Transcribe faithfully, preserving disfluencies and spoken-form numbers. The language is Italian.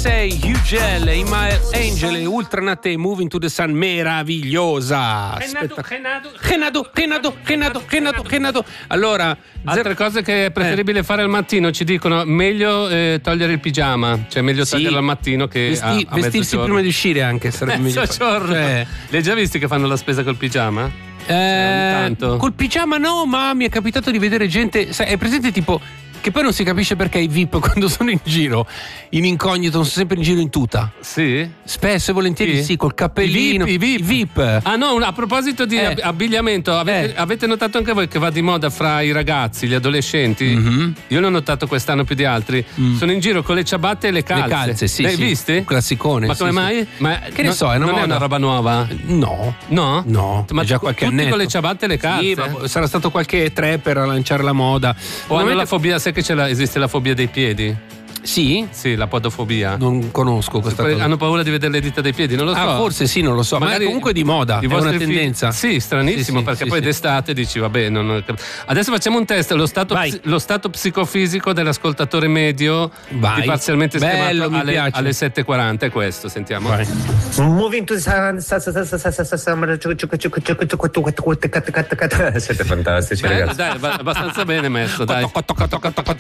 sei, Hugel, Imael Angel e Ultranate, Moving to the Sun, meravigliosa. Renato, Renato, Renato, Renato, Renato, Renato, Renato. Allora, altre cose che è preferibile eh. fare al mattino, ci dicono meglio eh, togliere il pigiama, cioè meglio sì. toglierlo al mattino che Vesti, a, a vestirsi prima di uscire anche sarebbe meglio. Cioè, li hai già visti che fanno la spesa col pigiama? Eh, col pigiama no, ma mi è capitato di vedere gente, sai, è presente tipo che poi non si capisce perché i V I P quando sono in giro in incognito sono sempre in giro in tuta. Sì? Spesso e volentieri sì, sì col cappellino. I V I P, I V I P. Ah no, a proposito di eh. abbigliamento, avete, eh. avete notato anche voi che va di moda fra i ragazzi, gli adolescenti? Mm-hmm. Io l'ho notato quest'anno più di altri. Mm. Sono in giro con le ciabatte e le calze. Le calze, sì. Le hai sì. visti? Un classicone. Ma come sì, mai? Sì. Ma che no, ne so, è una, non moda. è una roba nuova? No. No? No. Ma già qualche tutti annetto. con le ciabatte e le calze? Sì, ma sarà stato qualche trapper a lanciare la moda. O hanno la fobia, sai che c'è la, esiste la fobia dei piedi? Sì? Sì, la podofobia. Non conosco questa cosa. Hanno paura di vedere le dita dei piedi, non lo so. Ah, forse sì, non lo so. Magari ma è comunque di moda, è una tendenza. Figli... Sì, stranissimo, sì, sì, perché sì, poi sì. d'estate dici, vabbè, non... Adesso facciamo un test, lo stato, ps- lo stato psicofisico dell'ascoltatore medio Vai. di parzialmente Bello, schemato alle, piace. alle sette e quaranta, è questo, sentiamo. Vai. Moving to the sun, siete fantastici, Bello, ragazzi. dai, abbastanza bene messo, dai.